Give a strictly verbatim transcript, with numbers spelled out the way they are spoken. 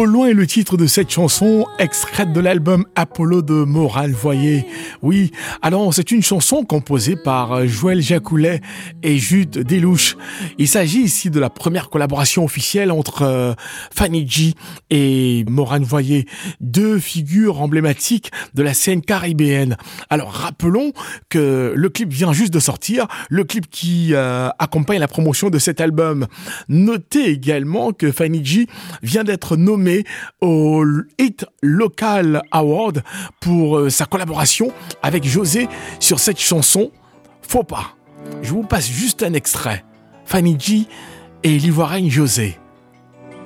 Au loin est le titre de cette chanson, extraite de l'album Apollo de Morane Voyer. Oui, alors c'est une chanson composée par Joël Jacoulet et Jude Delouche. Il s'agit ici de la première collaboration officielle entre euh, Fanny G et Morane Voyer, deux figures emblématiques de la scène caribéenne. Alors rappelons que le clip vient juste de sortir, le clip qui euh, accompagne la promotion de cet album. Notez également que Fanny G vient d'être nommée au Hit Local Award pour euh, sa collaboration avec José sur cette chanson Faut pas. Je vous passe juste un extrait. Fanny G et l'ivoirienne José.